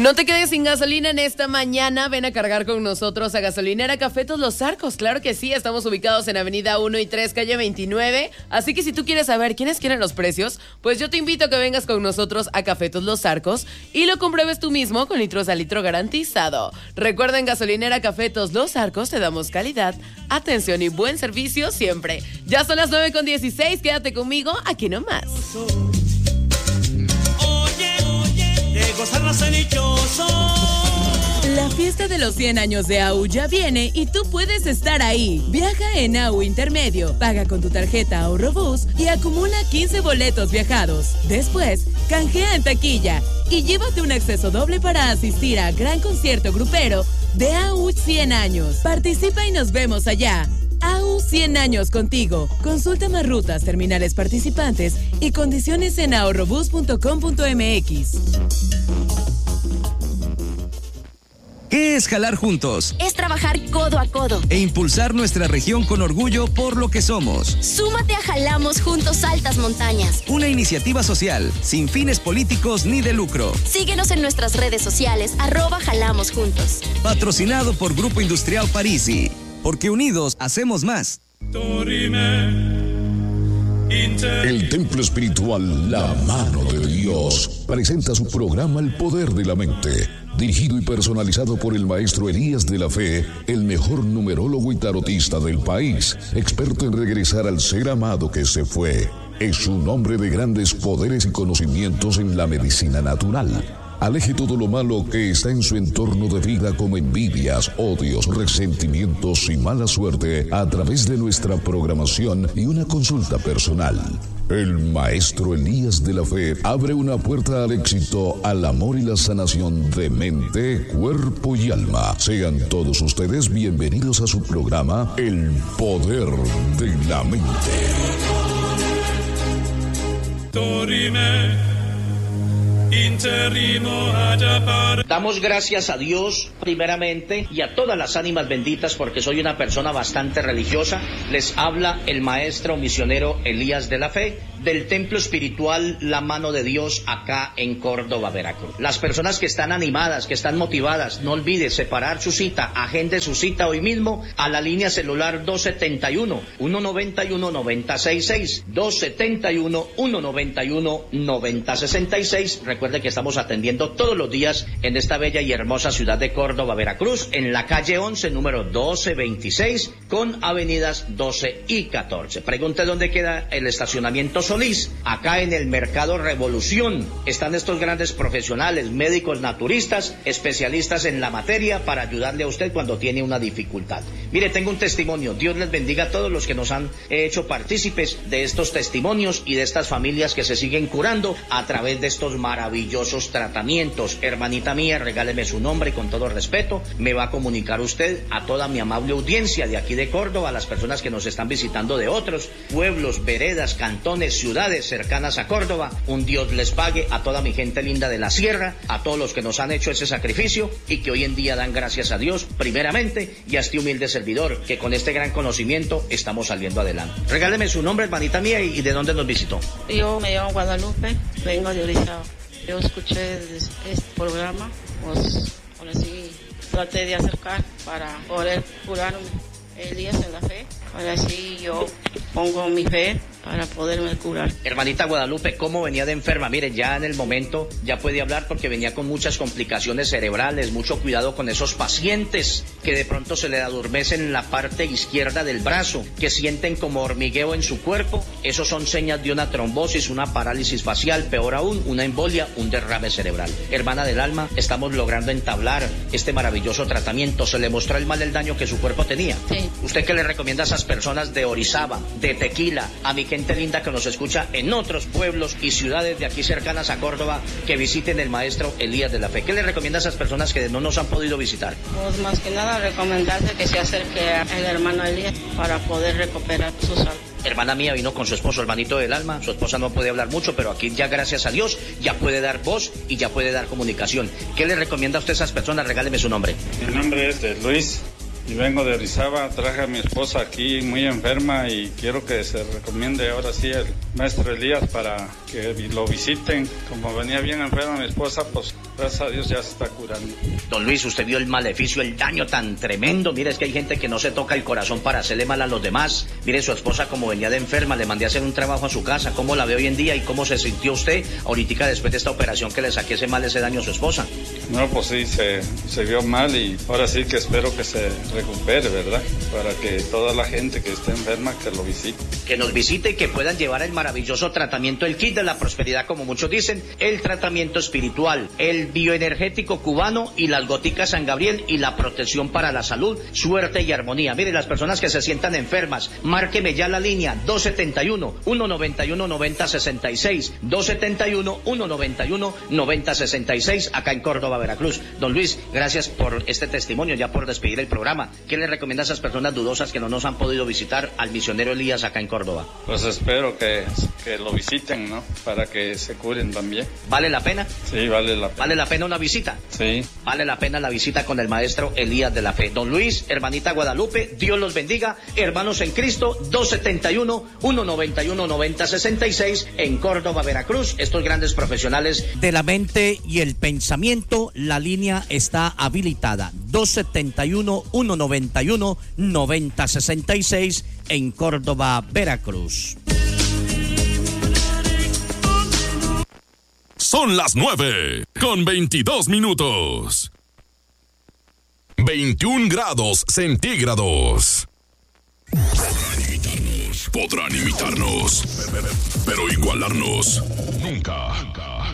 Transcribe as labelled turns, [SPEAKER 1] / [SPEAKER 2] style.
[SPEAKER 1] No te quedes sin gasolina en esta mañana. Ven a cargar con nosotros a Gasolinera Cafetos Los Arcos. Claro que sí, estamos ubicados en Avenida 1 y 3, calle 29. Así que si tú quieres saber quiénes quieren los precios, pues yo te invito a que vengas con nosotros a Cafetos Los Arcos y lo compruebes tú mismo con litros a litro garantizado. Recuerda, en Gasolinera Cafetos Los Arcos te damos calidad, atención y buen servicio siempre. Ya son las 9:16, quédate conmigo aquí nomás.
[SPEAKER 2] La fiesta de los 100 años de AU ya viene y tú puedes estar ahí. Viaja en AU Intermedio, paga con tu tarjeta Ahorrobús y acumula 15 boletos viajados. Después, canjea en taquilla y llévate un acceso doble para asistir a gran concierto grupero de AU 100 años. Participa y nos vemos allá. AU 100 años contigo. Consulta más rutas, terminales participantes y condiciones en ahorrobús.com.mx.
[SPEAKER 3] ¿Qué es jalar juntos?
[SPEAKER 4] Es trabajar codo a codo
[SPEAKER 3] e impulsar nuestra región con orgullo por lo que somos.
[SPEAKER 4] Súmate a Jalamos Juntos Altas Montañas.
[SPEAKER 3] Una iniciativa social, sin fines políticos ni de lucro.
[SPEAKER 4] Síguenos en nuestras redes sociales, @Jalamos Juntos.
[SPEAKER 3] Patrocinado por Grupo Industrial Parisi. Porque unidos hacemos más.
[SPEAKER 5] El templo espiritual La Mano de Dios presenta su programa El Poder de la Mente, dirigido y personalizado por el maestro Elías de la Fe, el mejor numerólogo y tarotista del país, experto en regresar al ser amado que se fue. Es un hombre de grandes poderes y conocimientos en la medicina natural. Aleje todo lo malo que está en su entorno de vida, como envidias, odios, resentimientos y mala suerte, a través de nuestra programación y una consulta personal. El maestro Elías de la Fe abre una puerta al éxito, al amor y la sanación de mente, cuerpo y alma. Sean todos ustedes bienvenidos a su programa El Poder de la Mente.
[SPEAKER 6] Damos gracias a Dios primeramente y a todas las ánimas benditas, porque soy una persona bastante religiosa. Les habla el maestro misionero Elías de la Fe del templo espiritual La Mano de Dios, acá en Córdoba, Veracruz. Las personas que están animadas, que están motivadas, no olvide separar su cita, agende su cita hoy mismo a la línea celular 271-191-9066, 271-191-9066. Recuerde que estamos atendiendo todos los días en esta bella y hermosa ciudad de Córdoba, Veracruz, en la calle 11, número 1226, con avenidas 12 y 14. Pregunte dónde queda el estacionamiento Solís. Acá en el Mercado Revolución están estos grandes profesionales, médicos naturistas, especialistas en la materia, para ayudarle a usted cuando tiene una dificultad. Mire, tengo un testimonio. Dios les bendiga a todos los que nos han hecho partícipes de estos testimonios y de estas familias que se siguen curando a través de estos maravillosos tratamientos. Hermanita mía, regáleme su nombre con todo respeto. Me va a comunicar usted a toda mi amable audiencia de aquí de Córdoba, a las personas que nos están visitando de otros pueblos, veredas, cantones, ciudades cercanas a Córdoba. Un Dios les pague a toda mi gente linda de la sierra, a todos los que nos han hecho ese sacrificio y que hoy en día dan gracias a Dios primeramente, y a este humilde servidor que con este gran conocimiento estamos saliendo adelante. Regáleme su nombre, hermanita mía, y de dónde nos visitó.
[SPEAKER 7] Yo me llamo Guadalupe, vengo de Orizaba. Yo escuché este programa, pues ahora sí traté de acercar para poder curarme. Elías en la Fe, ahora sí yo pongo mi fe para poderme curar.
[SPEAKER 6] Hermanita Guadalupe, ¿cómo venía de enferma? Mire, ya en el momento ya puede hablar, porque venía con muchas complicaciones cerebrales. Mucho cuidado con esos pacientes que de pronto se le adormecen en la parte izquierda del brazo, que sienten como hormigueo en su cuerpo. Esos son señas de una trombosis, una parálisis facial, peor aún, una embolia, un derrame cerebral. Hermana del alma, estamos logrando entablar este maravilloso tratamiento. Se le mostró el mal, el daño que su cuerpo tenía.
[SPEAKER 7] Sí.
[SPEAKER 6] ¿Usted qué le recomienda a esas personas de Orizaba, de Tequila, a mi gente linda que nos escucha en otros pueblos y ciudades de aquí cercanas a Córdoba, que visiten el maestro Elías de la Fe? ¿Qué le recomienda a esas personas que no nos han podido visitar?
[SPEAKER 7] Pues más que nada recomendarse que se acerque al hermano Elías para poder recuperar su salud.
[SPEAKER 6] Hermana mía vino con su esposo, hermanito del alma. Su esposa no puede hablar mucho, pero aquí ya, gracias a Dios, ya puede dar voz y ya puede dar comunicación. ¿Qué le recomienda a usted a esas personas? Regáleme su nombre.
[SPEAKER 8] Mi nombre es Luis. y vengo de Orizaba. Traje a mi esposa aquí muy enferma y quiero que se recomiende ahora sí el maestro Elías para que lo visiten. Como venía bien enferma mi esposa, pues gracias a Dios ya se está curando.
[SPEAKER 6] Don Luis, usted vio el maleficio, el daño tan tremendo. Mire, es que hay gente que no se toca el corazón para hacerle mal a los demás. Mire, su esposa como venía de enferma, le mandé a hacer un trabajo a su casa. ¿Cómo la ve hoy en día y cómo se sintió usted ahorita después de esta operación que le saqué ese mal, ese daño a su esposa?
[SPEAKER 8] No, pues sí, se vio mal y ahora sí que espero que se recupere, ¿verdad? Para que toda la gente que esté enferma que lo visite.
[SPEAKER 6] Que nos visite y que puedan llevar el maravilloso tratamiento, el kit de la prosperidad, como muchos dicen, el tratamiento espiritual, el bioenergético cubano y las goticas San Gabriel y la protección para la salud, suerte y armonía. Mire, las personas que se sientan enfermas, márqueme ya la línea 271-191-9066, 271-191-9066, acá en Córdoba, Veracruz. Don Luis, gracias por este testimonio, ya por despedir el programa. ¿Qué le recomienda a esas personas dudosas que no nos han podido visitar al misionero Elías acá en Córdoba?
[SPEAKER 8] Pues espero que lo visiten, ¿no? Para que se curen también.
[SPEAKER 6] ¿Vale la pena?
[SPEAKER 8] Sí, vale la pena.
[SPEAKER 6] ¿Vale la pena una visita?
[SPEAKER 8] Sí.
[SPEAKER 6] Vale la pena la visita con el maestro Elías de la Fe. Don Luis, hermanita Guadalupe, Dios los bendiga. Hermanos en Cristo, 271-191-9066 en Córdoba, Veracruz. Estos grandes profesionales
[SPEAKER 9] de la mente y el pensamiento, la línea está habilitada. 271-191-9066 en Córdoba, Veracruz.
[SPEAKER 10] Son las 9:22. 21 grados centígrados. Podrán imitarnos, pero igualarnos nunca.